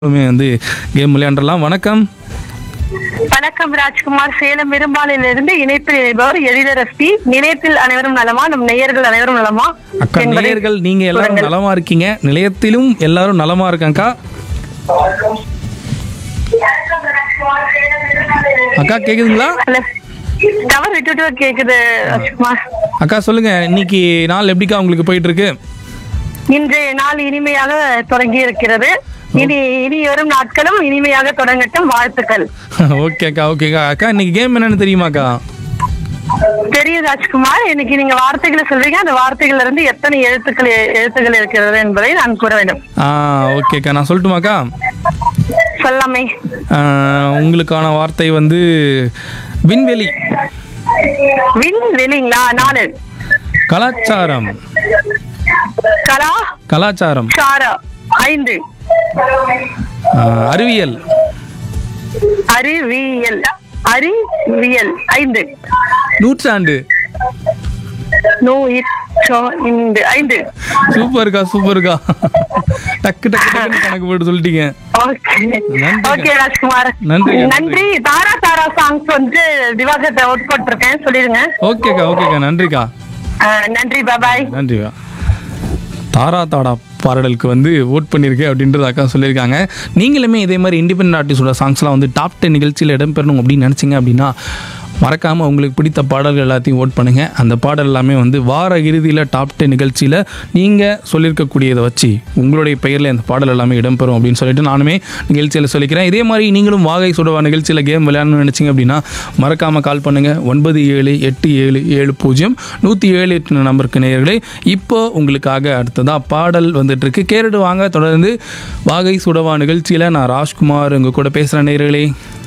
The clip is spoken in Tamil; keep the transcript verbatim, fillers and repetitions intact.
வந்து கேம் விளையாண்டலாம். வணக்கம். வணக்கம் ராஜ்குமார், சேலம் பெரும்பாலிலிருந்து இணைப்பில் இணைப்பவர் எழிலரசி. நிலையத்தில் அனைவரும் நலமா? நம் நேயர்கள் அனைவரும் நலமா? அக்கா, நேயர்கள் நீங்க எல்லாரும் நலமா இருக்கீங்க, நிலையத்திலும் எல்லாரும் நலமா இருக்காங்கக்கா. அக்கா கேக்குதுங்களா? டவர் விட்டு விட்டு கேக்குது ராஜ்குமார். அக்கா சொல்லுங்க, இன்னைக்கு நாள் எப்படிக்கா உங்களுக்கு போயிட்டு இருக்கு? இன்றைய நாள் இனிமையாக தொடங்கி இருக்கிறது. இனி இனி வரும் நாட்களும் இனிமையாக தொடங்கட்டும். வாழ்த்துக்கள். ஓகேக்கா ஓகேக்கா. அக்கா இன்னைக்கு கேம் என்னன்னு தெரியுமாக்கா? தெரியும் ராஜ்குமார். இன்னைக்கு நீங்க வார்த்தைகளை சொல்றீங்க, அந்த வார்த்தைகள்ல இருந்து எத்தனை எழுத்துக்கள் எழுத்துக்கள் இருக்கிறது என்பதை நான் கூற வேண்டும். ஆ ஓகேக்கா, நான் சொல்லட்டுமாக்கா? சொல்லாமே. உங்களுக்கான வார்த்தை வந்து விண்வெளி. விண்வெளிங்களா? நாலு. கலாச்சாரம். கலா கலாச்சாரம். சாரா ஐந்து. அறிவியல். அறிவியல். அறிவியல் ஐந்து. நூற்றாண்டு. நூற்றாண்டு ஐந்து. சூப்பர்க்கா சூப்பர்க்கா. டக்கு டக்கு டக்குன்னு கணக்கு போட்டு சொல்லிட்டீங்க. ஓகே ராஜ்குமார், நன்றி நன்றி. தாரா தாரா சாங்ஸ் வந்து திவாகத்தை அவுட் போட்டிருக்கேன், சொல்லிடுங்க. ஓகேக்கா ஓகேக்கா. நன்றிக்கா. நன்றி, பாய். நன்றிக்கா. தாரா தாடா பாடலுக்கு வந்து ஓட் பண்ணியிருக்கேன் அப்படின்றது அக்கா சொல்லியிருக்காங்க. நீங்களுமே இதே மாதிரி இண்டிபெண்டன்ட் ஆர்டிஸ்டோட சாங்ஸ்லாம் வந்து டாப் டென் நிகழ்ச்சியில் இடம்பெறணும் அப்படின்னு நினச்சிங்க அப்படின்னா மறக்காமல் உங்களுக்கு பிடித்த பாடல்கள் எல்லாத்தையும் ஓட் பண்ணுங்கள். அந்த பாடல் எல்லாமே வந்து வார இறுதியில் டாப் டென் நிகழ்ச்சியில் நீங்கள் சொல்லியிருக்கக்கூடியதை வச்சு உங்களுடைய பெயரில் அந்த பாடல் எல்லாமே இடம்பெறும் அப்படின்னு சொல்லிட்டு நானுமே நிகழ்ச்சியில் சொல்லிக்கிறேன். இதே மாதிரி நீங்களும் வாகை சுடவா நிகழ்ச்சியில் கேம் விளையாடணும்னு நினச்சிங்க அப்படின்னா மறக்காமல் கால் பண்ணுங்கள். ஒன்பது ஏழு எட்டு ஏழு ஏழு பூஜ்ஜியம் நூற்றி ஏழு எட்டு நம்பருக்கு நேயர்களே. இப்போ உங்களுக்காக அடுத்ததாக பாடல் வந்துட்டுருக்கு, கேட்டுட்டு வாங்க. தொடர்ந்து வாகை சுடவா நிகழ்ச்சியில் நான் ராஜ்குமார் உங்கள் கூட பேசுகிற நேயர்களே.